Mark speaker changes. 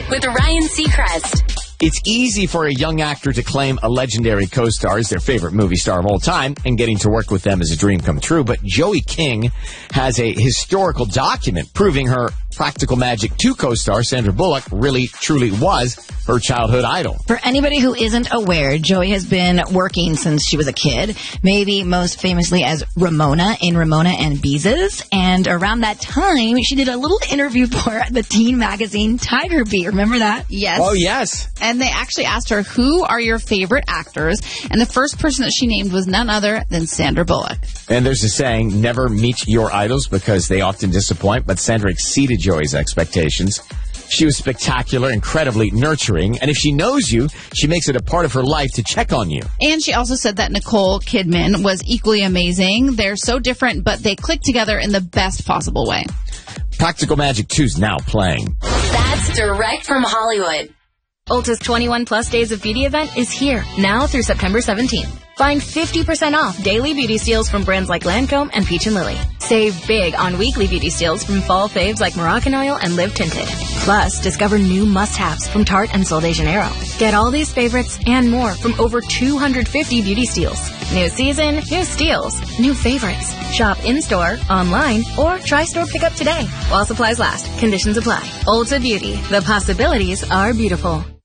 Speaker 1: with Ryan Seacrest.
Speaker 2: It's easy for a young actor to claim a legendary co-star as their favorite movie star of all time, and getting to work with them is a dream come true. But Joey King has a historical document proving her Practical Magic 2 co-star, Sandra Bullock, really, truly was her childhood idol.
Speaker 3: For anybody who isn't aware, Joey has been working since she was a kid, maybe most famously as Ramona in Ramona and Beezus. And around that time, she did a little interview for the teen magazine Tiger Beat. Remember that?
Speaker 4: Yes.
Speaker 2: Oh, yes.
Speaker 4: And they actually asked her, who are your favorite actors? And the first person that she named was none other than Sandra Bullock.
Speaker 2: And there's a saying, never meet your idols because they often disappoint, but Sandra exceeded Joey's expectations. She was spectacular, incredibly nurturing, and if she knows you, she makes it a part of her life to check on you.
Speaker 4: And she also said that Nicole Kidman was equally amazing. They're so different, but they click together in the best possible way.
Speaker 2: Practical Magic 2's now playing.
Speaker 1: That's direct from Hollywood.
Speaker 5: Ulta's 21 Plus Days of Beauty event is here, now through September 17th. Find 50% off daily beauty steals from brands like Lancome and Peach & Lily. Save big on weekly beauty steals from fall faves like Moroccan Oil and Live Tinted. Plus, discover new must-haves from Tarte and Sol de Janeiro. Get all these favorites and more from over 250 beauty steals. New season, new steals, new favorites. Shop in-store, online, or try store pickup today. While supplies last. Conditions apply. Ulta Beauty. The possibilities are beautiful.